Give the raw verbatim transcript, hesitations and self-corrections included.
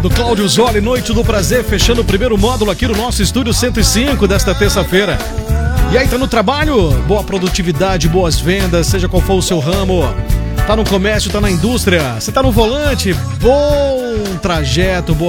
obrigado, Cláudio Zoli, Noite do Prazer, fechando o primeiro módulo aqui no nosso estúdio cento e cinco desta terça-feira. E aí, tá no trabalho? Boa produtividade, boas vendas, seja qual for o seu ramo. Tá no comércio, tá na indústria, você tá no volante? Bom trajeto, boa